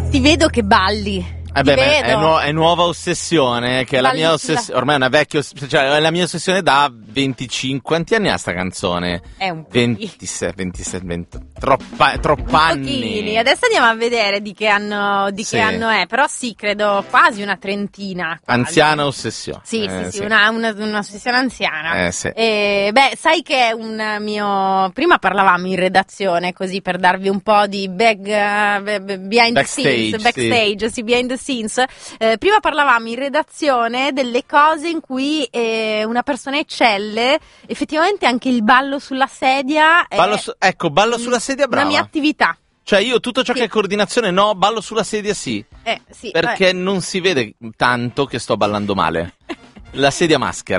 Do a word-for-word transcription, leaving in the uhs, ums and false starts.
Ti vedo che balli. Eh beh, beh, è, nu- è nuova ossessione, che è la mia ossessione, ormai è una vecchia oss- cioè è la mia ossessione da venticinque. Quanti anni ha sta canzone? È un po'. ventisette, ventisette, venti Troppa, troppanni. Pochini. Adesso andiamo a vedere di che anno, di Sì. che anno è, però sì, credo quasi una trentina. Quasi. Anziana ossessione. Sì, eh, sì, sì, sì, una, una, un'ossessione anziana. Eh, sì. E, beh, sai che un mio... Prima parlavamo in redazione, così per darvi un po' di back, uh, behind Backstage, the scenes, backstage, sì, sì behind the scenes. Eh, prima parlavamo in redazione delle cose in cui eh, una persona eccelle, effettivamente anche il ballo sulla sedia è Ballo su- ecco, ballo sulla sedia, brava. una mia attività. Cioè io tutto ciò Sì. che è coordinazione no, ballo sulla sedia sì. Eh, sì, Perché non si vede tanto che sto ballando male. La sedia maschera.